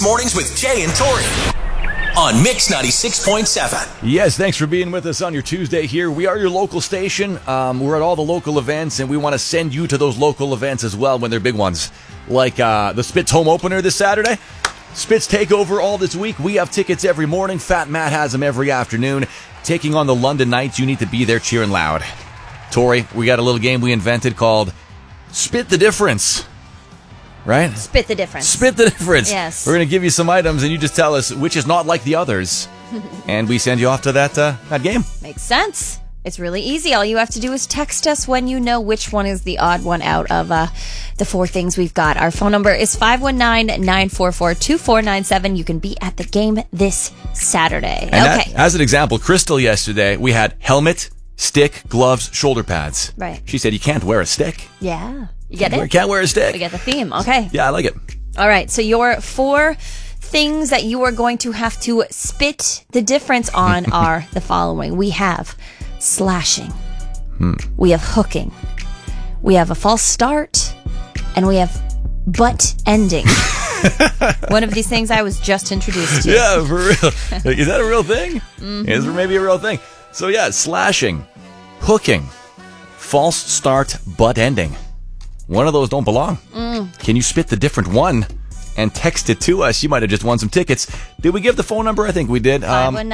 Mornings with Jay and Tori on Mix 96.7. Yes, thanks for being with us on your Tuesday here. We are your local station. We're at all the local events, and we want to send you to those local events as well when they're big ones. Like the Spitz home opener this Saturday. Spitz Takeover all this week. We have tickets every morning. Fat Matt has them every afternoon. Taking on the London Knights, you need to be there cheering loud. Tori, we got a little game we invented called Spit the Difference. Right? Spit the difference. Spit the difference. Yes. We're going to give you some items, and you just tell us which is not like the others. And we send you off to that game. Makes sense. It's really easy. All you have to do is text us when you know which one is the odd one out of the four things we've got. Our phone number is 519-944-2497. You can be at the game this Saturday. And okay. As an example, Crystal yesterday, we had helmet, stick, gloves, shoulder pads. Right. She said you can't wear a stick. Yeah. You get it? Can't wear a stick. We get the theme. Okay. Yeah, I like it. All right. So your four things that you are going to have to spit the difference on are the following. We have slashing. We have hooking. We have a false start. And we have butt ending. One of these things I was just introduced to. Yeah, for real. Is that a real thing? Mm-hmm. Is there maybe a real thing? So yeah, slashing, hooking, false start, butt ending. One of those don't belong. Can you spit the different one and text it to us? You might have just won some tickets. Did we give the phone number? I think we did.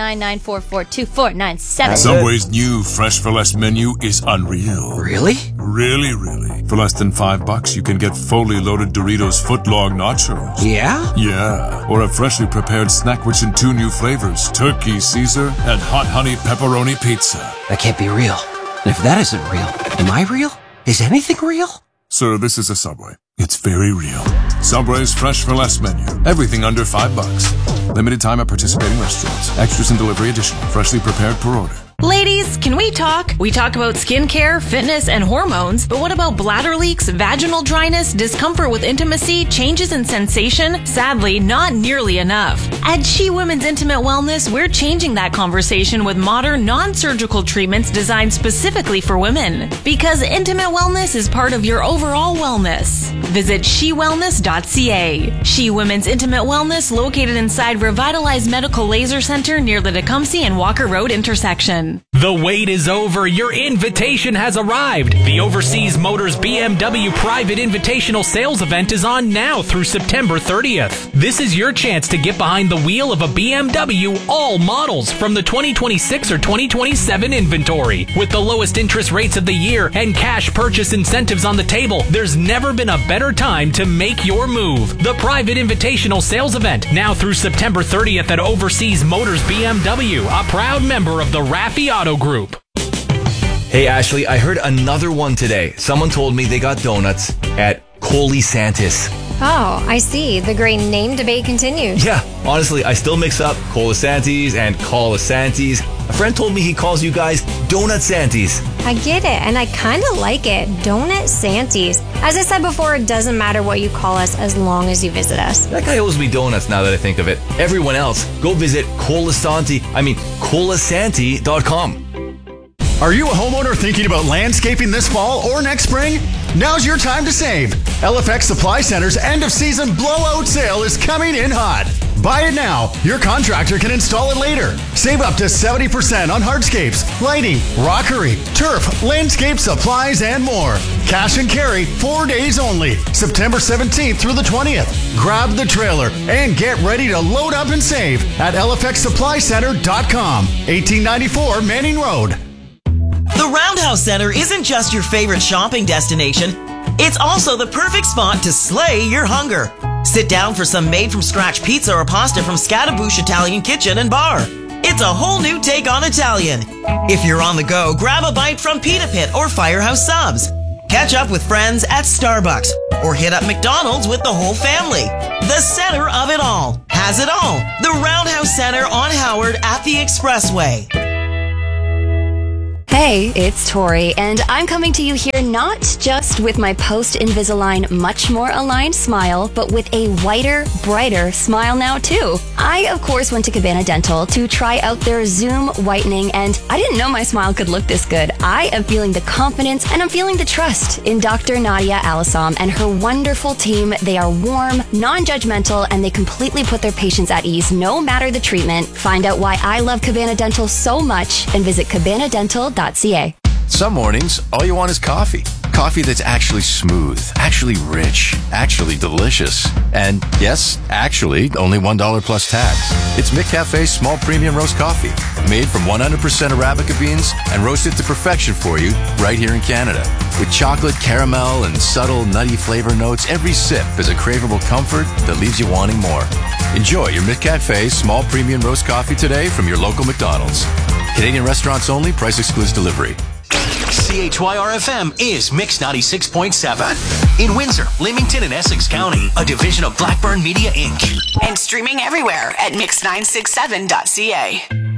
519-944-2497. Subway's new Fresh for Less menu is unreal. Really? Really, really. For less than $5, you can get fully loaded Doritos footlong nachos. Yeah? Yeah. Or a freshly prepared snack-wich in 2 new flavors, Turkey Caesar and Hot Honey Pepperoni Pizza. That can't be real. And if that isn't real, am I real? Is anything real? Sir, this is a Subway. It's very real. Subway's Fresh for Less menu. Everything under $5. Limited time at participating restaurants. Extras and delivery additional. Freshly prepared per order. Ladies, can we talk? We talk about skincare, fitness, and hormones, but what about bladder leaks, vaginal dryness, discomfort with intimacy, changes in sensation? Sadly, not nearly enough. At She Women's Intimate Wellness, we're changing that conversation with modern, non-surgical treatments designed specifically for women. Because intimate wellness is part of your overall wellness. Visit shewellness.ca. She Women's Intimate Wellness, located inside Revitalized Medical Laser Center near the Tecumseh and Walker Road intersection. The wait is over. Your invitation has arrived. The Overseas Motors BMW Private Invitational Sales Event is on now through September 30th. This is your chance to get behind the wheel of a BMW, all models from the 2026 or 2027 inventory. With the lowest interest rates of the year and cash purchase incentives on the table, there's never been a better time to make your move. The Private Invitational Sales Event, now through September 30th at Overseas Motors BMW, a proud member of the Raffi Auto Group. Hey, Ashley, I heard another one today. Someone told me they got donuts at Colisantis. Oh, I see. The great name debate continues. Yeah, honestly, I still mix up Colisantis and Colisantis. A friend told me he calls you guys Donut Santis. I get it, and I kind of like it. Donut Santis. As I said before, it doesn't matter what you call us as long as you visit us. That guy owes me donuts now that I think of it. Everyone else, go visit Colisanti.com. Are you a homeowner thinking about landscaping this fall or next spring? Now's your time to save. LFX Supply Center's end-of-season blowout sale is coming in hot. Buy it now. Your contractor can install it later. Save up to 70% on hardscapes, lighting, rockery, turf, landscape supplies, and more. Cash and carry 4 days only. September 17th through the 20th. Grab the trailer and get ready to load up and save at LFXSupplyCenter.com. 1894 Manning Road. The Roundhouse Center isn't just your favorite shopping destination. It's also the perfect spot to slay your hunger. Sit down for some made-from-scratch pizza or pasta from Scattaboosh Italian Kitchen and Bar. It's a whole new take on Italian. If you're on the go, grab a bite from Pita Pit or Firehouse Subs. Catch up with friends at Starbucks or hit up McDonald's with the whole family. The center of it all has it all. The Roundhouse Center on Howard at the Expressway. Hey, it's Tori, and I'm coming to you here not just with my post-Invisalign much more aligned smile, but with a whiter, brighter smile now too. I, of course, went to Cabana Dental to try out their Zoom whitening, and I didn't know my smile could look this good. I am feeling the confidence and I'm feeling the trust in Dr. Nadia Alisam and her wonderful team. They are warm, non-judgmental, and they completely put their patients at ease no matter the treatment. Find out why I love Cabana Dental so much and visit cabanadental.ca. Some mornings, all you want is coffee. Coffee that's actually smooth, actually rich, actually delicious. And yes, actually, only $1 plus tax. It's McCafe's small premium roast coffee, made from 100% Arabica beans and roasted to perfection for you right here in Canada. With chocolate, caramel, and subtle nutty flavor notes, every sip is a craveable comfort that leaves you wanting more. Enjoy your McCafe small premium roast coffee today from your local McDonald's. Canadian restaurants only, price excludes delivery. CHYR-FM is Mix 96.7. In Windsor, Leamington, and Essex County, a division of Blackburn Media, Inc. And streaming everywhere at mix967.ca.